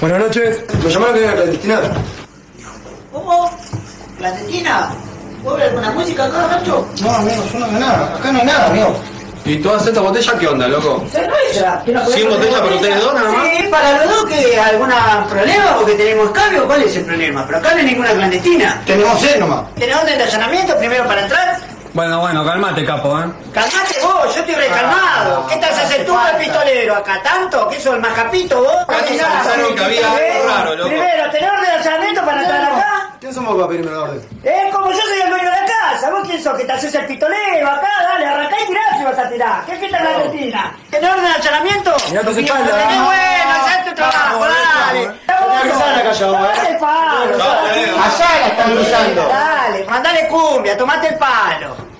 Buenas noches. ¿Me llamaron que era clandestina? ¿Cómo? ¿Clandestina? ¿Vos ves alguna música acá, Nacho? No, amigo, yo no veo nada. Acá no hay nada, amigo. ¿Y todas estas botellas qué onda, loco? ¿Cerveza? ¿100 botellas para ustedes dos nada más? Sí, para los dos, que ¿algún problema? Porque tenemos cambio. ¿Cuál es el problema? Pero acá no hay ninguna clandestina. Tenemos sed nomás. ¿Tenés orden de allanamiento primero para entrar? Bueno, calmate, capo, Calmate vos, yo estoy recalmado. ¿Qué tal se hace tú el pistolero acá? ¿Tanto? ¿Qué sos el más capito vos? Antes pensaron que había algo raro, loco. Primero, ¿tenés orden de allanamiento para entrar acá? ¿Quién somos para pedirme la orden? Como yo soy el dueño de la casa. ¿Vos quién sos? ¿Que te haces el pistolero acá? Dale, arrancá y tirá si vas a tirar. ¿Qué fiesta clandestina? ¿Tenés orden de allanamiento? Mirá tus espaldas. Qué bueno, hacé tu trabajo, dale. Dale el palo. Allá la están usando. Dale, mandale cumbia, tomate el palo.